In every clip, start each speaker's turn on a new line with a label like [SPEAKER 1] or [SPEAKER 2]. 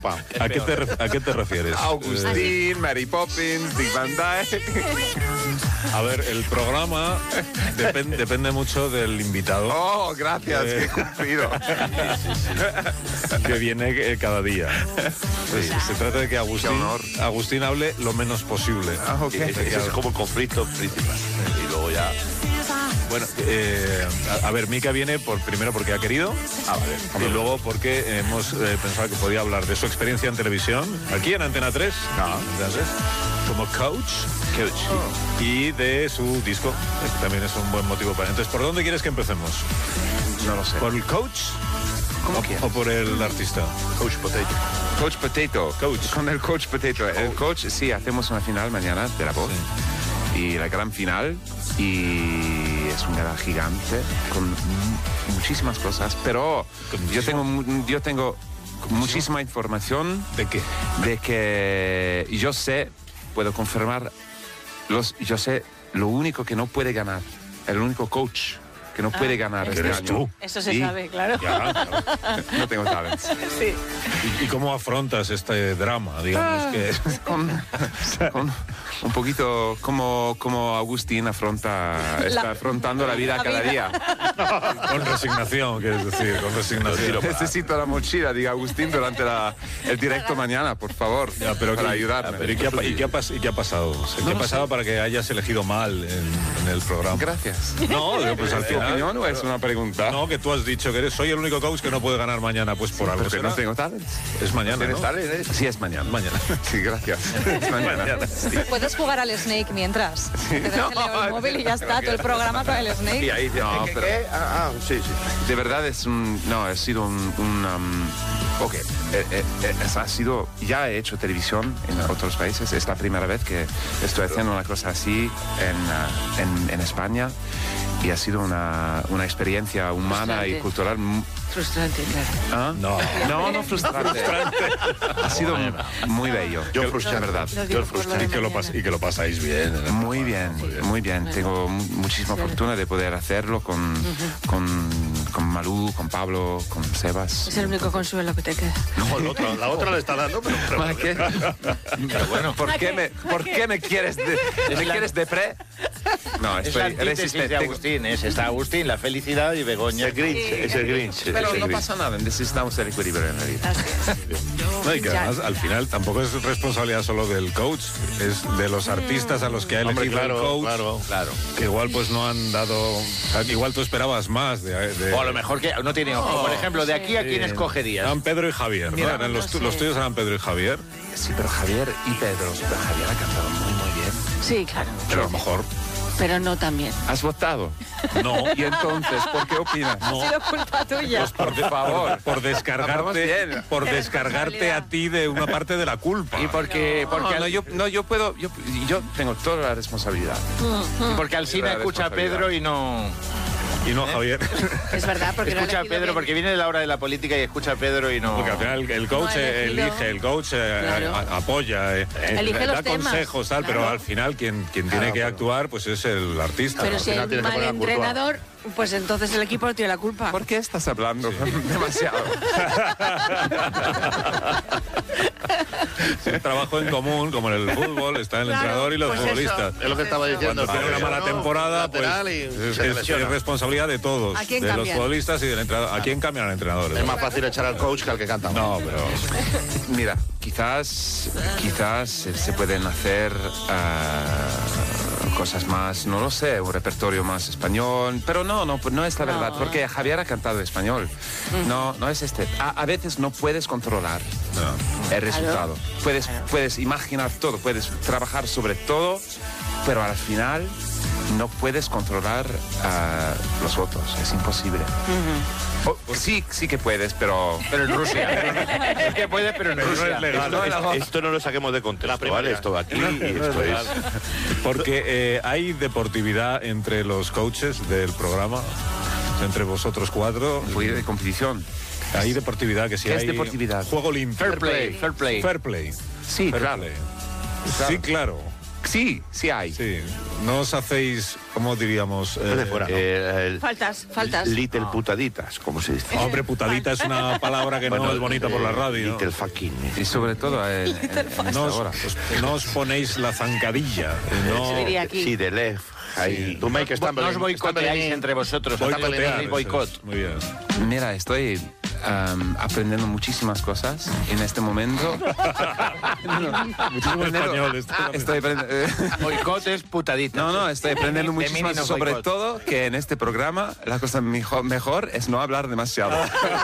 [SPEAKER 1] ¿A qué te refieres?
[SPEAKER 2] Agustín, Mary Poppins, Dick Van Dyke.
[SPEAKER 1] A ver, el programa depende mucho del invitado.
[SPEAKER 2] Oh, gracias, qué cumplido.
[SPEAKER 1] Que viene cada día. Pues se trata de que Agustín hable lo menos posible.
[SPEAKER 2] Okay.
[SPEAKER 3] Ese es como el conflicto principal. Y luego ya...
[SPEAKER 1] Bueno, a ver, Mika viene primero porque ha querido, vale. Y luego porque hemos pensado que podía hablar de su experiencia en televisión, aquí en Antena 3, como coach, y de su disco, que también es un buen motivo para... Entonces, ¿por dónde quieres que empecemos?
[SPEAKER 2] No lo sé.
[SPEAKER 1] ¿Por el coach? ¿O por el artista?
[SPEAKER 2] Coach Potato. Coach Potato. Con el Coach Potato. El coach, sí, hacemos una final mañana de La Voz. Sí. Y la gran final. Y es un gala gigante con muchísimas cosas. Pero yo tengo muchísima información.
[SPEAKER 1] ¿De qué?
[SPEAKER 2] De que yo puedo confirmar, yo sé lo único que no puede ganar. El único coach que no puede ganar este
[SPEAKER 1] eres
[SPEAKER 2] año.
[SPEAKER 1] Tú.
[SPEAKER 4] Eso se sabe, claro.
[SPEAKER 1] Ya, claro.
[SPEAKER 2] No tengo talents.
[SPEAKER 4] Sí.
[SPEAKER 1] ¿Y cómo afrontas este drama, digamos?
[SPEAKER 2] Con un poquito como Agustín está afrontando la vida cada día.
[SPEAKER 1] Con resignación, quieres decir, con resignación.
[SPEAKER 2] Necesito la mochila, diga Agustín, durante el directo mañana, por favor, para ayudarme.
[SPEAKER 1] ¿Y qué ha pasado? ¿Qué ha pasado para que hayas elegido mal en el programa?
[SPEAKER 2] Gracias.
[SPEAKER 1] No, pues al
[SPEAKER 2] ¿Tu
[SPEAKER 1] final...
[SPEAKER 2] opinión o es una pregunta?
[SPEAKER 1] No, que tú has dicho que soy el único coach que no puede ganar mañana, pues por algo
[SPEAKER 2] Porque
[SPEAKER 1] será.
[SPEAKER 2] no tengo talents.
[SPEAKER 1] Es mañana,
[SPEAKER 2] ¿Tienes
[SPEAKER 1] ¿no?
[SPEAKER 2] talents? Sí, es mañana.
[SPEAKER 1] Mañana.
[SPEAKER 2] Sí, gracias. Es mañana.
[SPEAKER 4] Puedes jugar al Snake mientras. Te das el móvil y ya está, todo el programa con el Snake.
[SPEAKER 3] Y ahí
[SPEAKER 2] No, pero...
[SPEAKER 3] sí.
[SPEAKER 2] De verdad ha sido ya he hecho televisión en otros países. Es la primera vez que estoy haciendo una cosa así en España. Y ha sido una experiencia humana y cultural.
[SPEAKER 4] Frustrante, claro.
[SPEAKER 2] ¿Ah? No frustrante. Ha sido muy bello.
[SPEAKER 3] Yo frustrante,
[SPEAKER 2] verdad.
[SPEAKER 1] Y que lo pasáis bien.
[SPEAKER 2] Muy bien. Tengo muchísima fortuna de poder hacerlo con Malú, con Pablo, con Sebas.
[SPEAKER 4] Es el único consuelo que te queda.
[SPEAKER 3] No, la otra le está dando, pero
[SPEAKER 2] ¿Qué? Pero bueno, ¿por qué me quieres depre? No, estoy resistente.
[SPEAKER 5] Agustín, está Agustín, la felicidad y Begoña.
[SPEAKER 3] Es el Grinch.
[SPEAKER 2] Pero no pasa nada, necesitamos el equilibrio en la vida.
[SPEAKER 1] No, y que además al final tampoco es responsabilidad solo del coach, es de los artistas a los que ha elegido el coach.
[SPEAKER 3] Claro.
[SPEAKER 1] Que igual pues no han dado... Igual tú esperabas más de...
[SPEAKER 5] O a lo mejor que no tiene ojo. Por ejemplo, de aquí a quién escogerías.
[SPEAKER 1] Eran Pedro y Javier,
[SPEAKER 2] Mira,
[SPEAKER 1] ¿no? Los tuyos eran Pedro y Javier.
[SPEAKER 2] Sí, pero Javier y Pedro. Pero Javier ha cantado muy bien.
[SPEAKER 4] Sí, claro.
[SPEAKER 1] Pero a lo mejor...
[SPEAKER 4] Pero no también.
[SPEAKER 2] ¿Has votado?
[SPEAKER 1] No.
[SPEAKER 2] Y entonces, ¿por qué opinas?
[SPEAKER 4] Ha sido culpa tuya.
[SPEAKER 1] Pues por favor. Por descargarte
[SPEAKER 4] Responsabilidad.
[SPEAKER 1] a ti de una parte de la culpa.
[SPEAKER 2] Y porque yo tengo toda la responsabilidad.
[SPEAKER 5] Porque Alsina escucha a Pedro y no...
[SPEAKER 1] Y no a Javier.
[SPEAKER 4] Es verdad, porque
[SPEAKER 5] Escucha a
[SPEAKER 4] no
[SPEAKER 5] Pedro, porque viene de la hora de la política y escucha a Pedro y no...
[SPEAKER 1] Porque al final el coach elige, el coach
[SPEAKER 4] Claro.
[SPEAKER 1] apoya,
[SPEAKER 4] Elige
[SPEAKER 1] da
[SPEAKER 4] los temas.
[SPEAKER 1] consejos, tal,
[SPEAKER 4] Claro.
[SPEAKER 1] pero al final quien tiene que actuar pues es el artista.
[SPEAKER 4] Pero
[SPEAKER 1] ¿no?
[SPEAKER 4] si
[SPEAKER 3] Al
[SPEAKER 4] hay
[SPEAKER 3] final
[SPEAKER 4] un
[SPEAKER 3] tienes que
[SPEAKER 4] mal
[SPEAKER 3] poner a
[SPEAKER 4] entrenador, pues entonces el equipo no tiene la culpa.
[SPEAKER 2] ¿Por qué estás hablando demasiado?
[SPEAKER 1] Es un trabajo en común, como en el fútbol, está el entrenador y los
[SPEAKER 4] pues
[SPEAKER 1] futbolistas.
[SPEAKER 3] Es lo que estaba diciendo.
[SPEAKER 1] Cuando tiene una mala temporada, pues es responsabilidad de todos,
[SPEAKER 4] ¿A quién
[SPEAKER 1] de los
[SPEAKER 4] cambian?
[SPEAKER 1] futbolistas y del entrenador. ¿A quién cambian al entrenador?
[SPEAKER 3] Es más fácil echar al coach que al que canta.
[SPEAKER 1] No, pero...
[SPEAKER 2] Mira, quizás se pueden hacer cosas más, no lo sé, un repertorio más español, pero no es la verdad, porque Javier ha cantado español. No es este. A veces no puedes controlar el resultado. Puedes imaginar todo, puedes trabajar sobre todo, pero al final no puedes controlar los votos, es imposible. Sí que puedes, pero
[SPEAKER 5] en Rusia. Es que puede, pero en Rusia.
[SPEAKER 1] No es legal.
[SPEAKER 3] Esto no lo saquemos de contexto, ¿vale? Esto aquí y esto es...
[SPEAKER 1] Porque hay deportividad entre los coaches del programa, entre vosotros cuatro.
[SPEAKER 2] un poquito de competición.
[SPEAKER 1] Hay deportividad, que sí
[SPEAKER 2] ¿Qué
[SPEAKER 1] hay...
[SPEAKER 2] es deportividad?
[SPEAKER 1] Juego limpio.
[SPEAKER 5] Fair play.
[SPEAKER 2] Sí,
[SPEAKER 1] Fair play.
[SPEAKER 2] sí,
[SPEAKER 1] Fair
[SPEAKER 2] claro.
[SPEAKER 1] play. Sí, claro.
[SPEAKER 2] Sí, sí hay.
[SPEAKER 1] Sí. No os hacéis, ¿cómo diríamos?
[SPEAKER 3] De fuera, ¿no?
[SPEAKER 4] Faltas.
[SPEAKER 3] Little putaditas, como se dice.
[SPEAKER 1] Hombre, putadita es una palabra que no es bonita por la radio.
[SPEAKER 3] Little fucking.
[SPEAKER 2] Y sobre todo en esta
[SPEAKER 1] No
[SPEAKER 2] hora.
[SPEAKER 1] no os ponéis la zancadilla. No,
[SPEAKER 4] Se diría aquí.
[SPEAKER 3] Sí, de left. Ahí.
[SPEAKER 5] Tú, Mike, no os boicoteáis entre vosotros.
[SPEAKER 1] boicotear,
[SPEAKER 5] Boicot.
[SPEAKER 1] eso es. Muy bien.
[SPEAKER 2] Mira, estoy aprendiendo muchísimas cosas en este momento.
[SPEAKER 1] Muchísimo español.
[SPEAKER 2] Estoy aprendiendo...
[SPEAKER 5] Boicot es putadita.
[SPEAKER 2] No, estoy aprendiendo
[SPEAKER 5] De
[SPEAKER 2] muchísimas,
[SPEAKER 5] mini no
[SPEAKER 2] sobre
[SPEAKER 5] boicot.
[SPEAKER 2] todo que en este programa la cosa mejor es no hablar demasiado.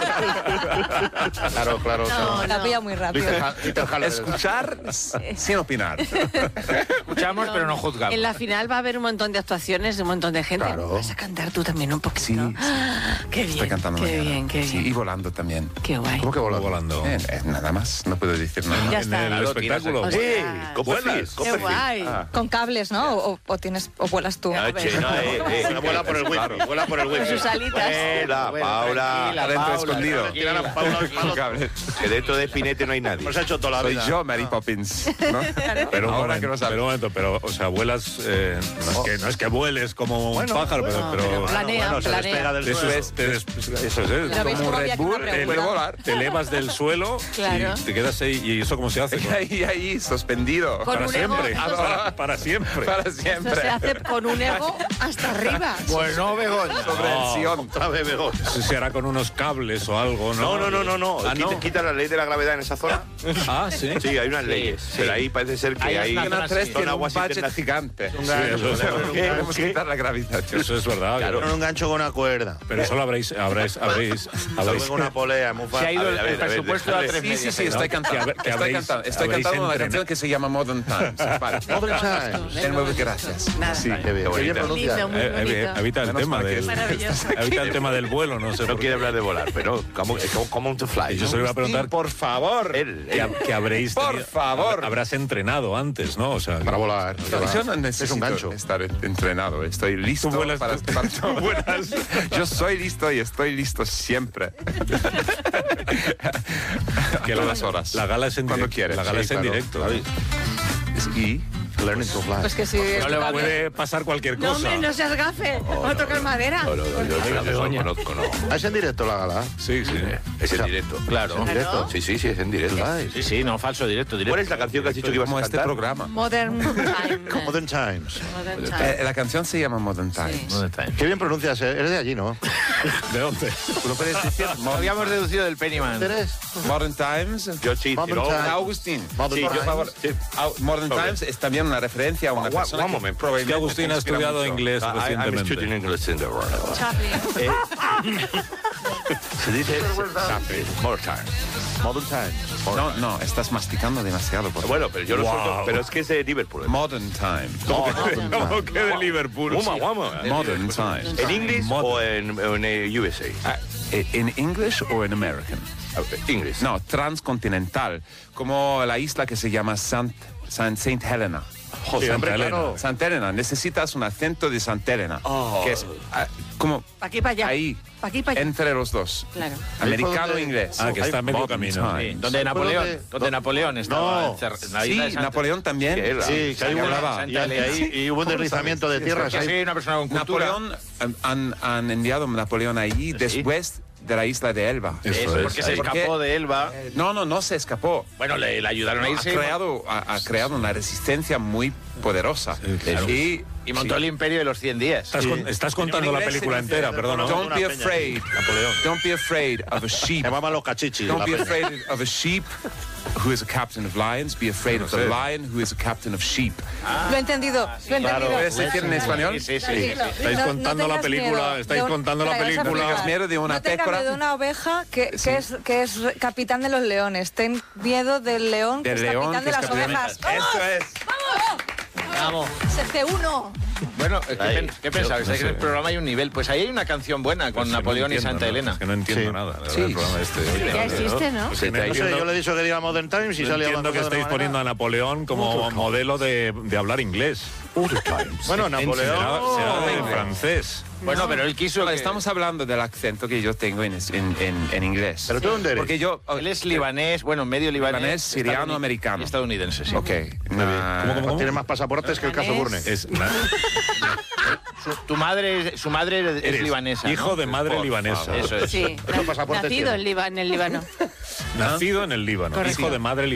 [SPEAKER 5] Claro.
[SPEAKER 4] No, la pilla muy rápido.
[SPEAKER 2] Escuchar sin opinar.
[SPEAKER 5] Escuchamos, pero no juzgamos.
[SPEAKER 6] En la final va a haber un montón de actuaciones de un montón de gente.
[SPEAKER 3] Claro.
[SPEAKER 6] ¿Vas a cantar tú también un poquito?
[SPEAKER 2] Sí,
[SPEAKER 6] Qué bien,
[SPEAKER 2] estoy cantando
[SPEAKER 6] qué
[SPEAKER 2] mañana.
[SPEAKER 6] bien, qué
[SPEAKER 2] Sí,
[SPEAKER 6] bien.
[SPEAKER 2] y volando también.
[SPEAKER 6] Qué guay.
[SPEAKER 3] ¿Cómo que volando?
[SPEAKER 1] Volando.
[SPEAKER 2] Nada más, no puedo decir nada.
[SPEAKER 6] Ya
[SPEAKER 1] En
[SPEAKER 6] está.
[SPEAKER 1] el
[SPEAKER 5] Claro,
[SPEAKER 1] espectáculo.
[SPEAKER 6] O
[SPEAKER 3] Sí,
[SPEAKER 6] sea,
[SPEAKER 3] Copperfield.
[SPEAKER 6] Qué guay.
[SPEAKER 4] Con cables, ¿no? O vuelas tú.
[SPEAKER 3] Ah, che, no, vuela por el wifi, vuela por el wifi.
[SPEAKER 6] Con sus alitas.
[SPEAKER 3] Paula.
[SPEAKER 2] Adentro escondido.
[SPEAKER 3] Con
[SPEAKER 2] Cable.
[SPEAKER 3] Que dentro de Spinete no hay nadie.
[SPEAKER 7] Nos ha hecho toda la
[SPEAKER 2] Soy
[SPEAKER 7] vida.
[SPEAKER 2] yo, Mary Poppins. ¿no?
[SPEAKER 1] Pero un
[SPEAKER 2] Ahora
[SPEAKER 1] momento,
[SPEAKER 2] que lo sabes.
[SPEAKER 1] pero un momento, pero, o sea, vuelas, no es que vueles como un pájaro, pero
[SPEAKER 6] Planea,
[SPEAKER 7] se despega
[SPEAKER 6] planea.
[SPEAKER 7] del
[SPEAKER 1] eso
[SPEAKER 7] suelo.
[SPEAKER 1] eso es,
[SPEAKER 4] ¿Lo veis
[SPEAKER 2] como
[SPEAKER 4] como
[SPEAKER 2] Red
[SPEAKER 4] había que una
[SPEAKER 2] Bull,
[SPEAKER 4] pregunta?
[SPEAKER 2] puede volar.
[SPEAKER 1] te elevas del suelo
[SPEAKER 6] Claro.
[SPEAKER 1] y te quedas ahí, y eso cómo se hace.
[SPEAKER 2] Ahí, suspendido.
[SPEAKER 6] Con
[SPEAKER 1] Para
[SPEAKER 6] un ego.
[SPEAKER 1] siempre, para siempre.
[SPEAKER 2] Para
[SPEAKER 6] Eso
[SPEAKER 2] siempre.
[SPEAKER 6] se hace con un ego hasta arriba.
[SPEAKER 5] Bueno, Begoña.
[SPEAKER 2] Sobre el Sion.
[SPEAKER 3] Otra vez, Begón.
[SPEAKER 1] Eso se hará con unos cables o algo, ¿no?
[SPEAKER 3] No.
[SPEAKER 1] Ah, ¿no?
[SPEAKER 3] Quita la ley de la gravedad en esa zona.
[SPEAKER 1] Ah, sí.
[SPEAKER 3] Sí, hay unas leyes.
[SPEAKER 5] sí.
[SPEAKER 3] Pero ahí parece ser que
[SPEAKER 5] Hay
[SPEAKER 3] hay...
[SPEAKER 5] una
[SPEAKER 2] Antena 3
[SPEAKER 3] son
[SPEAKER 2] tiene un
[SPEAKER 3] aguas
[SPEAKER 2] budget
[SPEAKER 3] internas.
[SPEAKER 2] gigante.
[SPEAKER 1] Sí, eso es verdad.
[SPEAKER 2] Podemos quitar la gravitación.
[SPEAKER 1] Eso es verdad.
[SPEAKER 7] Con un gancho con una cuerda.
[SPEAKER 1] Pero eso lo habréis
[SPEAKER 7] Con una polea, muy
[SPEAKER 5] Se
[SPEAKER 7] fácil.
[SPEAKER 5] ha ido
[SPEAKER 3] A ver,
[SPEAKER 5] el presupuesto a
[SPEAKER 3] déjale.
[SPEAKER 5] 3
[SPEAKER 2] Sí, estoy cantando.
[SPEAKER 1] que habréis
[SPEAKER 2] Estoy cantando una
[SPEAKER 1] entrenado.
[SPEAKER 2] canción que se llama Modern Times. Vale.
[SPEAKER 7] Modern Times.
[SPEAKER 2] El nuevo, gracias.
[SPEAKER 6] Nada.
[SPEAKER 2] Sí.
[SPEAKER 3] Qué bien.
[SPEAKER 7] Qué bien
[SPEAKER 6] Lindo,
[SPEAKER 7] pronuncia.
[SPEAKER 6] muy bonito.
[SPEAKER 1] Evita el
[SPEAKER 2] Menos
[SPEAKER 1] tema
[SPEAKER 2] mal que
[SPEAKER 1] del,
[SPEAKER 2] es
[SPEAKER 6] Maravilloso.
[SPEAKER 1] evita el tema del vuelo, no sé.
[SPEAKER 3] No
[SPEAKER 1] por qué.
[SPEAKER 3] quiere hablar de volar, pero come on to fly.
[SPEAKER 1] Y yo se lo iba a preguntar,
[SPEAKER 2] Por favor.
[SPEAKER 1] que habréis
[SPEAKER 2] Por
[SPEAKER 1] tenido-
[SPEAKER 2] favor.
[SPEAKER 1] habrás entrenado antes, ¿no? O sea,
[SPEAKER 3] Para volar.
[SPEAKER 2] Yo no necesito
[SPEAKER 7] gancho.
[SPEAKER 2] estar entrenado. Estoy listo
[SPEAKER 1] Tú vuelas-
[SPEAKER 2] para todo. Yo soy listo y estoy listo siempre.
[SPEAKER 1] que
[SPEAKER 2] Todas horas.
[SPEAKER 1] La gala es en
[SPEAKER 2] Cuando
[SPEAKER 1] directo.
[SPEAKER 2] quieres.
[SPEAKER 1] La gala
[SPEAKER 2] Sí,
[SPEAKER 1] es en
[SPEAKER 2] claro.
[SPEAKER 1] directo.
[SPEAKER 7] David,
[SPEAKER 2] Y
[SPEAKER 7] learning to fly.
[SPEAKER 4] Pues que sí.
[SPEAKER 1] No le puede pasar cualquier
[SPEAKER 6] No,
[SPEAKER 1] cosa.
[SPEAKER 6] hombre, no seas gafe. Vamos a tocar madera.
[SPEAKER 3] No, yo conozco, no.
[SPEAKER 7] ¿Es en directo la gala?
[SPEAKER 1] Sí, sí.
[SPEAKER 3] Es en directo.
[SPEAKER 5] Claro.
[SPEAKER 7] ¿En directo?
[SPEAKER 3] Sí, es en directo.
[SPEAKER 5] Sí, no, falso, directo.
[SPEAKER 3] ¿Cuál es la canción que has dicho que ibas a
[SPEAKER 2] como este
[SPEAKER 3] cantar?
[SPEAKER 2] programa.
[SPEAKER 6] Modern Time.
[SPEAKER 7] Modern Times.
[SPEAKER 6] Modern Time.
[SPEAKER 2] La canción se llama Modern Times.
[SPEAKER 5] ¿Dónde está?
[SPEAKER 7] Qué bien pronuncias, eres de allí, ¿no?
[SPEAKER 1] ¿De dónde?
[SPEAKER 2] ¿Tú lo puedes decir?
[SPEAKER 5] Lo habíamos deducido del Pennyman.
[SPEAKER 7] ¿Eres?
[SPEAKER 2] Modern Times.
[SPEAKER 3] Yo sí,
[SPEAKER 7] Modern
[SPEAKER 3] no.
[SPEAKER 7] Times.
[SPEAKER 2] Agustín.
[SPEAKER 7] Modern
[SPEAKER 2] Sí, por
[SPEAKER 7] Times.
[SPEAKER 2] favor. Modern
[SPEAKER 3] Ok.
[SPEAKER 2] Times es también una referencia a una persona
[SPEAKER 3] one
[SPEAKER 2] que
[SPEAKER 3] moment.
[SPEAKER 2] probablemente
[SPEAKER 1] Que Agustín ha
[SPEAKER 2] te inspira
[SPEAKER 1] estudiado
[SPEAKER 2] mucho.
[SPEAKER 1] inglés
[SPEAKER 3] I'm
[SPEAKER 1] recientemente.
[SPEAKER 3] studying English in the world.
[SPEAKER 6] Chaplin.
[SPEAKER 3] Se dice more time.
[SPEAKER 7] Modern Times.
[SPEAKER 2] No, estás masticando demasiado. Por favor.
[SPEAKER 3] Bueno, pero yo lo suelto, pero es que es de Liverpool.
[SPEAKER 2] Modern Times.
[SPEAKER 1] ¿Cómo que de Liverpool?
[SPEAKER 3] Guama.
[SPEAKER 2] Modern Times.
[SPEAKER 3] ¿En inglés o en USA?
[SPEAKER 2] ¿En English o en American?
[SPEAKER 3] English.
[SPEAKER 2] No, transcontinental. Como la isla que se llama Saint Helena.
[SPEAKER 3] Joder,
[SPEAKER 1] Santa Elena.
[SPEAKER 7] claro.
[SPEAKER 2] Santa Elena, necesitas un acento de Santa Elena. Que es como
[SPEAKER 6] Pa' aquí, pa' allá.
[SPEAKER 2] ahí,
[SPEAKER 6] Pa' aquí, pa' allá.
[SPEAKER 2] entre los dos.
[SPEAKER 6] Claro.
[SPEAKER 2] Americano
[SPEAKER 7] donde-
[SPEAKER 2] e inglés.
[SPEAKER 1] Ah, que está a medio
[SPEAKER 2] Modern
[SPEAKER 1] camino.
[SPEAKER 2] Times.
[SPEAKER 5] Sí, donde Napoleón estaba.
[SPEAKER 7] No.
[SPEAKER 5] en la isla de
[SPEAKER 2] Sí,
[SPEAKER 5] Santa-
[SPEAKER 2] Napoleón también.
[SPEAKER 7] Sí, que hay
[SPEAKER 2] Se
[SPEAKER 7] una,
[SPEAKER 2] hablaba.
[SPEAKER 7] y ahí hubo un deslizamiento de tierras.
[SPEAKER 5] Que
[SPEAKER 7] ahí.
[SPEAKER 5] soy una persona con cultura.
[SPEAKER 2] Napoleón, han enviado a Napoleón allí después de la isla de Elba.
[SPEAKER 5] Eso, porque se escapó de Elba.
[SPEAKER 2] No se escapó.
[SPEAKER 5] Bueno, le ayudaron a
[SPEAKER 2] Ha
[SPEAKER 5] irse.
[SPEAKER 2] creado una resistencia muy poderosa.
[SPEAKER 1] claro.
[SPEAKER 2] Y
[SPEAKER 5] montó el imperio de los 100 días.
[SPEAKER 1] Estás contando la película entera, perdona.
[SPEAKER 2] Don't be
[SPEAKER 7] Una peña.
[SPEAKER 2] afraid. Don't be afraid of a sheep.
[SPEAKER 7] Llamaban los cachichis.
[SPEAKER 2] Don't
[SPEAKER 7] la
[SPEAKER 2] be
[SPEAKER 7] peña.
[SPEAKER 2] afraid of a sheep who is a captain of lions. Be afraid of the lion who is a captain of sheep.
[SPEAKER 4] Lo he entendido, lo he entendido.
[SPEAKER 2] ¿Puedes decir en español?
[SPEAKER 5] Sí.
[SPEAKER 4] Tranquilo.
[SPEAKER 1] Estáis contando la
[SPEAKER 4] tengas
[SPEAKER 1] película,
[SPEAKER 4] miedo
[SPEAKER 1] estáis
[SPEAKER 4] de
[SPEAKER 1] contando la
[SPEAKER 4] Espera,
[SPEAKER 1] película.
[SPEAKER 4] vas a
[SPEAKER 2] Tengas
[SPEAKER 4] flipar.
[SPEAKER 2] miedo de una
[SPEAKER 4] No tengas
[SPEAKER 2] pécora.
[SPEAKER 4] miedo de una oveja que es capitán de los leones. Ten miedo del león que
[SPEAKER 2] Del
[SPEAKER 4] es
[SPEAKER 2] león
[SPEAKER 4] capitán
[SPEAKER 2] que
[SPEAKER 4] de
[SPEAKER 2] es
[SPEAKER 4] las
[SPEAKER 2] capitán.
[SPEAKER 4] ovejas.
[SPEAKER 2] Eso es.
[SPEAKER 5] Vamos.
[SPEAKER 4] CC1.
[SPEAKER 5] Bueno,
[SPEAKER 3] Ahí.
[SPEAKER 5] ¿qué pensabas?
[SPEAKER 1] no
[SPEAKER 5] Es que
[SPEAKER 1] sé.
[SPEAKER 5] en el programa hay un nivel. Pues ahí hay una canción buena con
[SPEAKER 1] Sí,
[SPEAKER 5] Napoleón
[SPEAKER 1] no
[SPEAKER 5] y
[SPEAKER 1] entiendo,
[SPEAKER 5] Santa
[SPEAKER 1] ¿no?
[SPEAKER 5] Elena.
[SPEAKER 1] Es que no entiendo
[SPEAKER 7] Sí.
[SPEAKER 1] nada.
[SPEAKER 2] Sí.
[SPEAKER 1] El programa este.
[SPEAKER 6] Ya existe, ¿no?
[SPEAKER 1] Pues que no
[SPEAKER 7] No sé,
[SPEAKER 1] entiendo-
[SPEAKER 7] yo le he dicho que diga Modern Times y
[SPEAKER 1] no
[SPEAKER 7] salía
[SPEAKER 1] entiendo que estáis poniendo a Napoleón como modelo de hablar inglés.
[SPEAKER 7] Bueno, Napoleón.
[SPEAKER 1] Será de francés.
[SPEAKER 5] Bueno, pero él quiso...
[SPEAKER 2] No, estamos hablando del acento que yo tengo en inglés.
[SPEAKER 7] ¿Pero tú dónde eres?
[SPEAKER 2] Porque yo...
[SPEAKER 5] Él es libanés, bueno, medio libanés.
[SPEAKER 2] Siriano, americano.
[SPEAKER 5] Estadounidense, sí.
[SPEAKER 2] Ok.
[SPEAKER 1] ¿Cómo?
[SPEAKER 7] Tiene más pasaportes que el caso Burne.
[SPEAKER 5] Su madre es libanesa, ¿no?
[SPEAKER 1] Hijo de madre libanesa.
[SPEAKER 5] Eso es.
[SPEAKER 6] Sí,
[SPEAKER 7] ¿Cuántos pasaportes
[SPEAKER 6] nacido
[SPEAKER 7] tiene?
[SPEAKER 6] en el Líbano.
[SPEAKER 1] Nacido en el Líbano.
[SPEAKER 6] Correcto.
[SPEAKER 1] Hijo de madre libanesa.